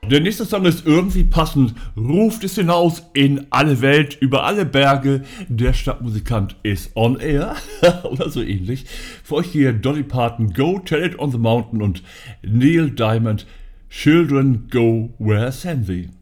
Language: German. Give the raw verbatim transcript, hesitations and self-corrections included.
Der nächste Song ist irgendwie passend, ruft es hinaus in alle Welt, über alle Berge, der Stadtmusikant ist on air, oder so ähnlich. Für euch hier Dolly Parton, Go Tell It on the Mountain und Neil Diamond, Children Go Where I Send Thee.